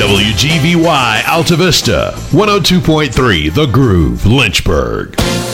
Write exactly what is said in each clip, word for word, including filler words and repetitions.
W G V Y Alta Vista, one oh two point three The Groove, Lynchburg.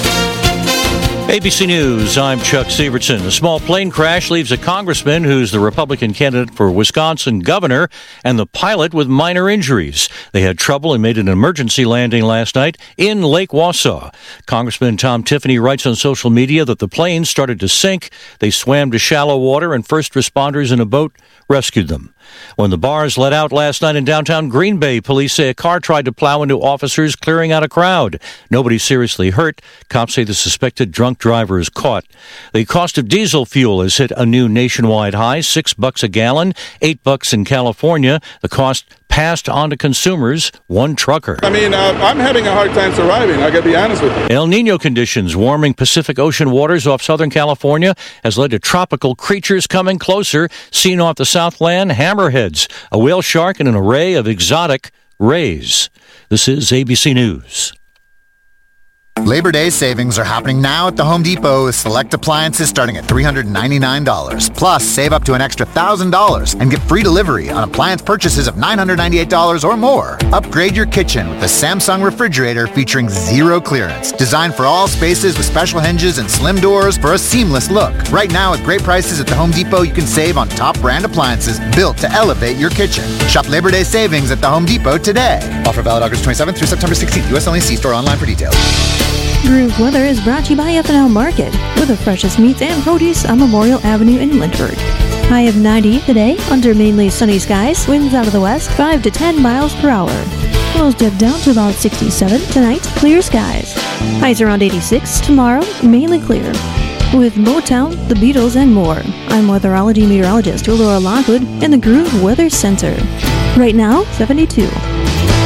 A B C News, I'm Chuck Severson. A small plane crash leaves a congressman who's the Republican candidate for Wisconsin governor and the pilot with minor injuries. They had trouble and made an emergency landing last night in Lake Wausau. Congressman Tom Tiffany writes on social media that the plane started to sink. They swam to shallow water and first responders in a boat rescued them. When the bars let out last night in downtown Green Bay, police say a car tried to plow into officers clearing out a crowd. Nobody seriously hurt. Cops say the suspected drunk driver is caught. The cost of diesel fuel has hit a new nationwide high, six bucks a gallon, eight bucks in California. The cost passed on to consumers, one trucker. I mean, uh, I'm having a hard time surviving, I gotta be honest with you. El Nino conditions warming Pacific Ocean waters off Southern California has led to tropical creatures coming closer, seen off the Southland, hammerheads, a whale shark, and an array of exotic rays. This is A B C News. Labor Day savings are happening now at the Home Depot with select appliances starting at three hundred ninety-nine dollars. Plus, save up to an extra one thousand dollars and get free delivery on appliance purchases of nine hundred ninety-eight dollars or more. Upgrade your kitchen with the Samsung refrigerator featuring zero clearance. Designed for all spaces with special hinges and slim doors for a seamless look. Right now, with great prices at the Home Depot, you can save on top brand appliances built to elevate your kitchen. Shop Labor Day savings at the Home Depot today. Offer valid August twenty-seventh through September sixteenth. U S only. See store online for details. Groove Weather is brought to you by F and L Market, with the freshest meats and produce on Memorial Avenue in Lynchburg. High of ninety today, under mainly sunny skies, winds out of the west, five to ten miles per hour. Lows dip down to about sixty-seven tonight, clear skies. Highs around eighty-six tomorrow, mainly clear. With Motown, the Beatles, and more, I'm weatherology meteorologist Laura Lockwood in the Groove Weather Center. Right now, seventy-two.